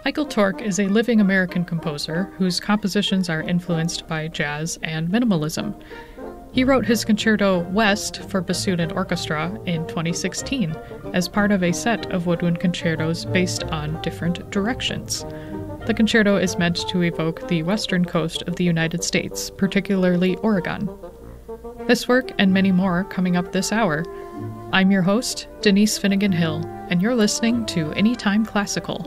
Michael Tork is a living American composer whose compositions are influenced by jazz and minimalism. He wrote his concerto West for bassoon and orchestra in 2016 as part of a set of woodwind concertos based on different directions. The concerto is meant to evoke the western coast of the United States, particularly Oregon. This work and many more coming up this hour. I'm your host, Denise Finnegan Hill, and you're listening to Anytime Classical.